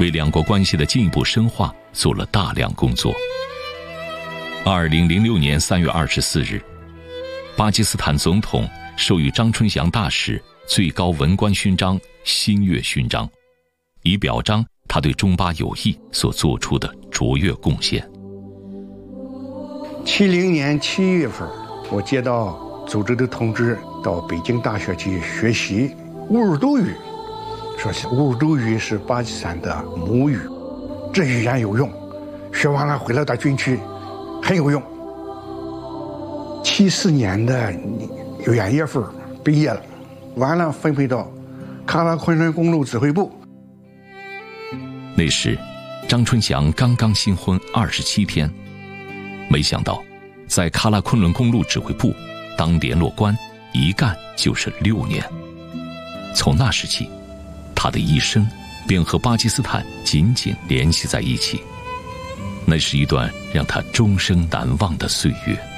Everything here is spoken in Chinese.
为两国关系的进一步深化做了大量工作。2006年3月24日，巴基斯坦总统授予张春祥大使最高文官勋章新月勋章，以表彰他对中巴友谊所做出的卓越贡献。 70年7月份，我接到组织的通知，到北京大学去学习乌尔都语，说是乌尔都语是巴基斯坦的母语，这语言有用，学完了回来到军区很有用。74年的元月份毕业了，完了分配到喀拉昆仑公路指挥部。 那时张春祥刚刚新婚27天，没想到在喀拉昆仑公路指挥部当联络官，一干就是6年。从那时起，他的一生便和巴基斯坦紧紧联系在一起，那是一段让他终生难忘的岁月。